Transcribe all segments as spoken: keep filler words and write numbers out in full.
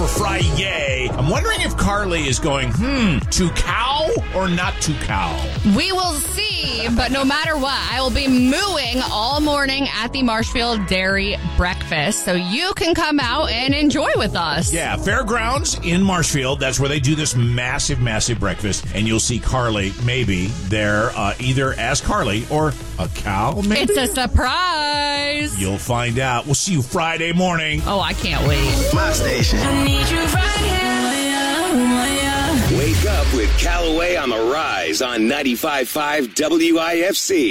Friday. I'm wondering if Carly is going, hmm, to cow or not to cow? We will see, but no matter what, I will be mooing all morning at the Marshfield Dairy Breakfast, so you can come out and enjoy with us. Yeah, Fairgrounds in Marshfield. That's where they do this massive, massive breakfast, and you'll see Carly maybe there uh, either as Carly or a cow, maybe? It's a surprise. You'll find out. We'll see you Friday morning. Oh, I can't wait. My station. I need you right here. Wake up with Callaway on the Rise on ninety-five point five W I F C.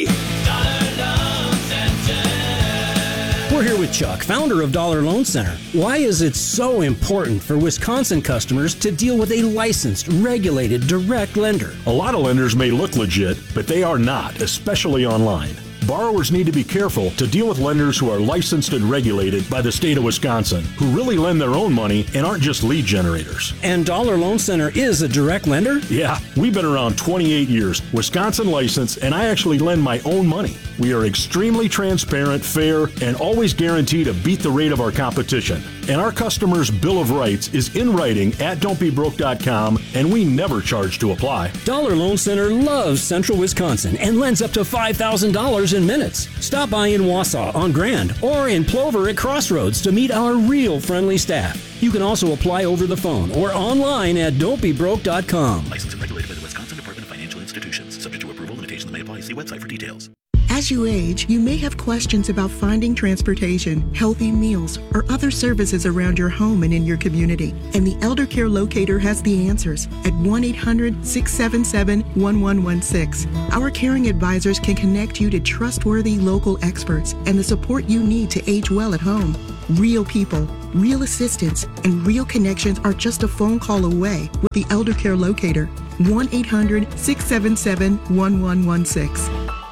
We're here with Chuck, founder of Dollar Loan Center. Why is it so important for Wisconsin customers to deal with a licensed, regulated, direct lender? A lot of lenders may look legit, but they are not, especially online. Borrowers need to be careful to deal with lenders who are licensed and regulated by the state of Wisconsin, who really lend their own money and aren't just lead generators. And Dollar Loan Center is a direct lender? Yeah, we've been around twenty-eight years, Wisconsin licensed, and I actually lend my own money. We are extremely transparent, fair, and always guarantee to beat the rate of our competition. And our customers' Bill of Rights is in writing at don't be broke dot com, and we never charge to apply. Dollar Loan Center loves Central Wisconsin and lends up to five thousand dollars in minutes. Stop by in Wausau on Grand or in Plover at Crossroads to meet our real friendly staff. You can also apply over the phone or online at don't be broke dot com. Licensed and regulated by the Wisconsin Department of Financial Institutions. Subject to approval, limitations may apply. See website for details. As you age, you may have questions about finding transportation, healthy meals, or other services around your home and in your community. And the Elder Care Locator has the answers at one eight hundred, six seven seven, one one one six. Our caring advisors can connect you to trustworthy local experts and the support you need to age well at home. Real people, real assistance, and real connections are just a phone call away with the Elder Care Locator. one eight hundred, six seven seven, one one one six.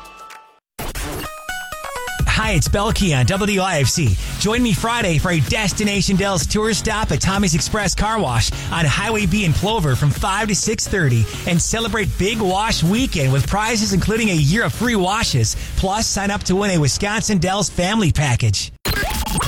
Hi, it's Belkey on W I F C. Join me Friday for a Destination Dells tour stop at Tommy's Express Car Wash on Highway B in Plover from five to six thirty and celebrate Big Wash Weekend with prizes including a year of free washes. Plus, sign up to win a Wisconsin Dells family package.